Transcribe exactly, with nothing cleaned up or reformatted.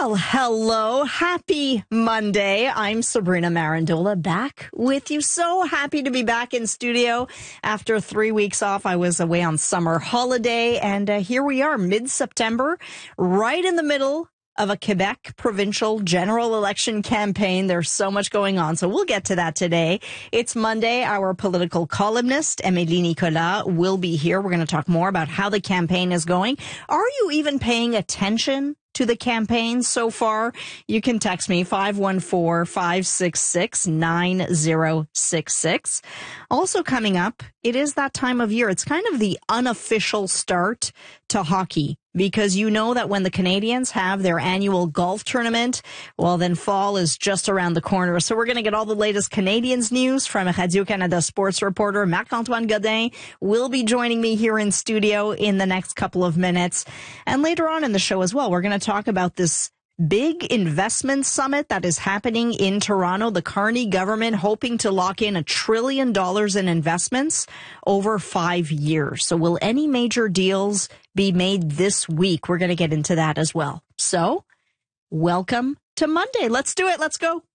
Well, hello. Happy Monday. I'm Sabrina Marandola, back with you. So happy to be back in studio. After three weeks off, I was away on summer holiday, and uh, here we are, mid-September, right in the middle of a Quebec provincial general election campaign. There's so much going on, so we'll get to that today. It's Monday. Our political columnist, Émilie Nicolas, will be here. We're going to talk more about how the campaign is going. Are you even paying attention to the campaign so far? You can text me five one four, five six six, nine zero six six. Also coming up, it is that time of year. It's kind of the unofficial start to hockey, because you know that when the Canadians have their annual golf tournament, well, then fall is just around the corner. So we're going to get all the latest Canadians news from Radio-Canada sports reporter Marc-Antoine Godin will be joining me here in studio in the next couple of minutes. And later on in the show as well, we're going to talk about this big investment summit that is happening in Toronto. The Carney government hoping to lock in a trillion dollars in investments over five years. So will any major deals be made this week? We're going to get into that as well. So welcome to Monday. Let's do it. Let's go.